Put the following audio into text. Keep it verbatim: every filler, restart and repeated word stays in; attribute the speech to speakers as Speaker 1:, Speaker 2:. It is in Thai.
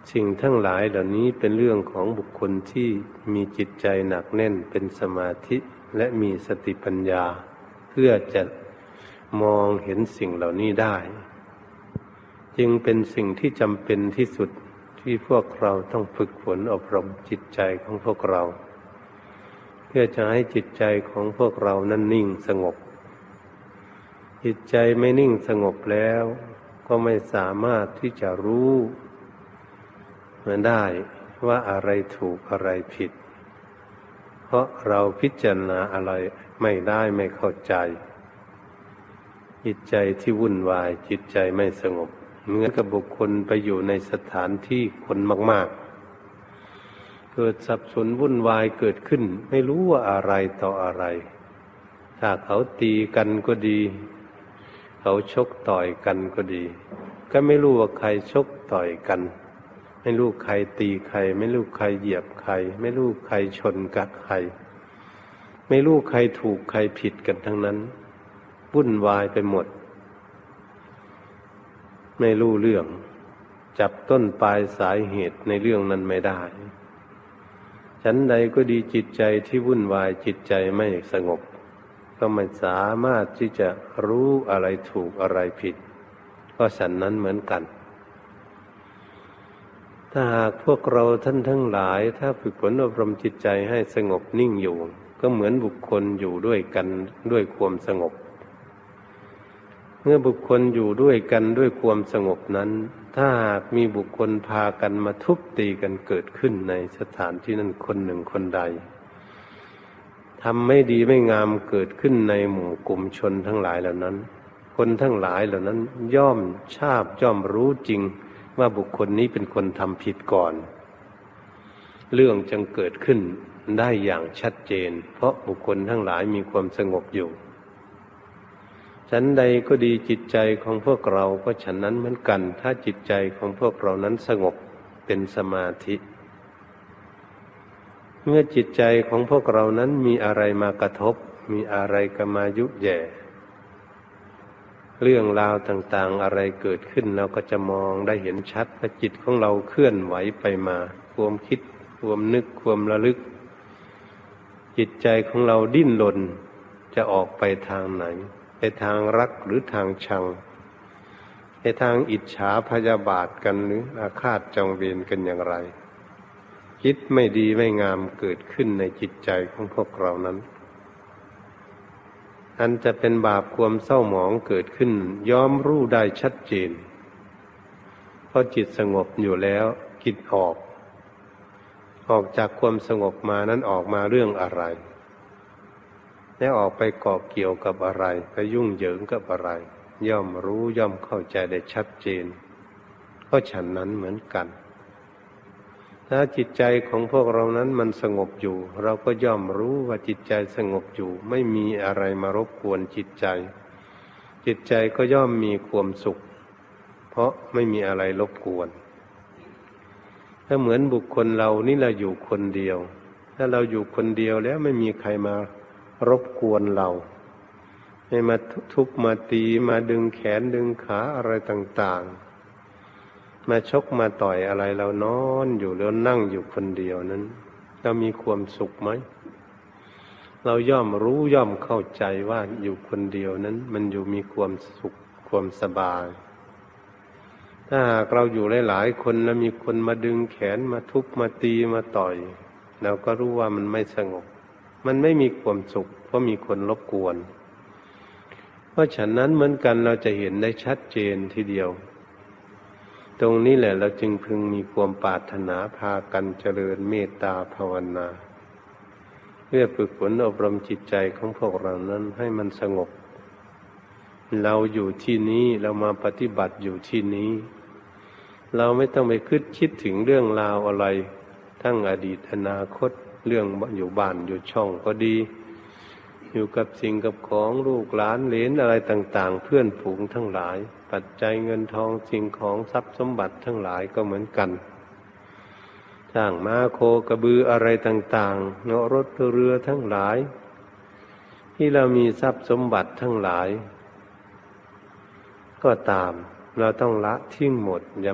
Speaker 1: สิ่งทั้งหลายเหล่านี้เป็นเรื่องของบุคคลที่มีจิตใจหนักแน่นเป็นสมาธิและมีสติปัญญาเพื่อจะมองเห็นสิ่งเหล่านี้ได้จึงเป็นสิ่งที่จำเป็นที่สุดที่พวกเราต้องฝึกฝนอบรมจิตใจของพวกเราเพื่อจะให้จิตใจของพวกเรานั้นนิ่งสงบจิตใจไม่นิ่งสงบแล้วก็ไม่สามารถที่จะรู้มาได้ว่าอะไรถูกอะไรผิดเพราะเราพิจารณาอะไรไม่ได้ไม่เข้าใจจิตใจที่วุ่นวายจิตใจไม่สงบเหมือนกับบุคคลไปอยู่ในสถานที่คนมากๆเกิดสับสนวุ่นวายเกิดขึ้นไม่รู้ว่าอะไรต่ออะไรถ้าเขาตีกันก็ดีเขาชกต่อยกันก็ดีก็ไม่รู้ว่าใครชกต่อยกันไม่รู้ใครตีใครไม่รู้ใครเหยียบใครไม่รู้ใครชนกับใครไม่รู้ใครถูกใครผิดกันทั้งนั้นวุ่นวายไปหมดไม่รู้เรื่องจับต้นปลายสาเหตุในเรื่องนั้นไม่ได้ฉันใดก็ดีจิตใจที่วุ่นวายจิตใจไม่สงบก็ไม่สามารถที่จะรู้อะไรถูกอะไรผิดก็ฉันนั้นเหมือนกันถ้าหากพวกเราท่านทั้งหลายถ้าฝึกฝนอบรมจิตใจให้สงบนิ่งอยู่ก็เหมือนบุคคลอยู่ด้วยกันด้วยความสงบเมื่อบุคคลอยู่ด้วยกันด้วยความสงบนั้นถ้าหากมีบุคคลพากันมาทุบตีกันเกิดขึ้นในสถานที่นั้นคนหนึ่งคนใดทำไม่ดีไม่งามเกิดขึ้นในหมู่กลุ่มชนทั้งหลายเหล่านั้นคนทั้งหลายเหล่านั้นย่อมทราบย่อมรู้จริงว่าบุคคลนี้เป็นคนทำผิดก่อนเรื่องจึงเกิดขึ้นได้อย่างชัดเจนเพราะบุคคลทั้งหลายมีความสงบอยู่ฉันใดก็ดีจิตใจของพวกเราก็ฉันนั้นเหมือนกันถ้าจิตใจของพวกเรานั้นสงบเป็นสมาธิเมื่อจิตใจของพวกเรานั้นมีอะไรมากระทบมีอะไรก็มายุแย่เรื่องราวต่างๆอะไรเกิดขึ้นเราก็จะมองได้เห็นชัดว่าจิตของเราเคลื่อนไหวไปมาความคิดความนึกความระลึกจิตใจของเราดิ้นรนจะออกไปทางไหนไปทางรักหรือทางชังไปทางอิจฉาพยาบาทกันหรืออาฆาตจองเวรกันอย่างไรคิดไม่ดีไม่งามเกิดขึ้นในจิตใจของพวกเรานั้นอันจะเป็นบาปความเศร้าหมองเกิดขึ้นย่อมรู้ได้ชัดเจนเพราะจิตสงบอยู่แล้วคิดออกออกจากความสงบมานั้นออกมาเรื่องอะไรและออกไปเกาะเกี่ยวกับอะไรไปยุ่งเหยิงกับอะไรย่อมรู้ย่อมเข้าใจได้ชัดเจนก็ฉันนั้นเหมือนกันถ้าจิตใจของพวกเรานั้นมันสงบอยู่เราก็ย่อมรู้ว่าจิตใจสงบอยู่ไม่มีอะไรมารบกวนจิตใจจิตใจก็ย่อมมีความสุขเพราะไม่มีอะไรรบกวนถ้าเหมือนบุคคลเรานี่เราอยู่คนเดียวถ้าเราอยู่คนเดียวแล้วไม่มีใครมารบกวนเราไม่มาทุบมาตีมาดึงแขนดึงขาอะไรต่างๆมาชกมาต่อยอะไรเรานอนอยู่แล้วนั่งอยู่คนเดียวนั้นเรามีความสุขไหมเราย่อมรู้ย่อมเข้าใจว่าอยู่คนเดียวนั้นมันอยู่มีความสุขความสบายถ้าหากเราอยู่หลายๆคนแล้วมีคนมาดึงแขนมาทุบมาตีมาต่อยเราก็รู้ว่ามันไม่สงบมันไม่มีความสุขเพราะมีคนรบกวนเพราะฉะนั้นเหมือนกันเราจะเห็นได้ชัดเจนทีเดียวตรงนี้แหละเราจึงพึงมีความปรารถนาพากันเจริญเมตตาภาวนาเพื่อฝึกฝนอบรมจิตใจของพวกเรานั้นให้มันสงบเราอยู่ที่นี้เรามาปฏิบัติอยู่ที่นี้เราไม่ต้องไปคิดคิดถึงเรื่องราวอะไรทั้งอดีตอนาคตเรื่องอยู่บ้านอยู่ช่องก็ดีอยู่กับสิ่งกับของลูกหลานเหลนอะไรต่างๆเพื่อนฝูงทั้งหลายปัจจัยเงินทองสิ่งของทรัพย์สมบัติทั้งหลายก็เหมือนกันสร้างม้าโคกระบืออะไรต่างๆเนาะรถเรือทั้งหลายที่เรามีทรัพย์สมบัติทั้งหลายก็ตามเราต้องละทิ้งหมดอย่า